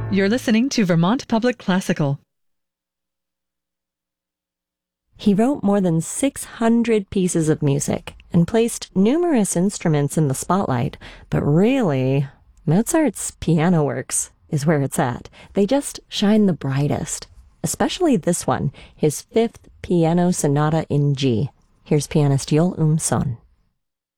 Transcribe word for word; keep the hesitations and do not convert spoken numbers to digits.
You're listening to Vermont Public Classical. He wrote more than six hundred pieces of music and placed numerous instruments in the spotlight, but really, Mozart's piano works is where it's at. They just shine the brightest, especially this one, his fifth piano sonata in G. Here's pianist Joel Umson.